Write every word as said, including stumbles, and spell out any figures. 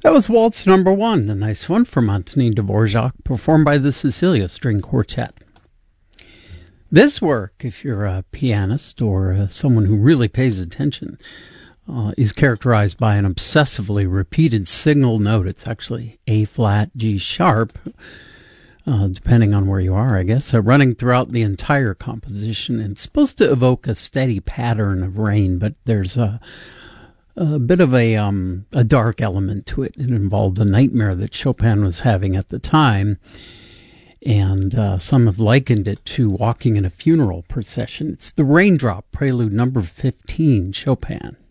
That was Waltz Number One, a nice one from Antonin Dvorak, performed by the Cecilia String Quartet. This work, if you're a pianist or uh, someone who really pays attention, uh, is characterized by an obsessively repeated single note. It's actually A flat, G sharp, uh, depending on where you are, I guess, uh, running throughout the entire composition. And it's supposed to evoke a steady pattern of rain, but there's a A bit of a um, a dark element to it. It involved a nightmare that Chopin was having at the time, and uh, some have likened it to walking in a funeral procession. It's the Raindrop Prelude Number fifteen, Chopin.